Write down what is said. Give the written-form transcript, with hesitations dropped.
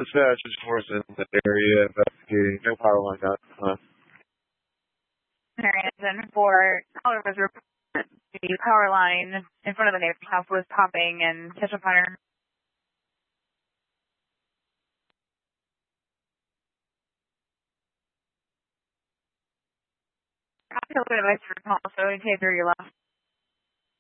Dispatch is force in the area investigating. No power line out. And for caller was reported the power line in front of the neighbor's house was popping and catch a fire. I'll tell you advice for call, so take your last.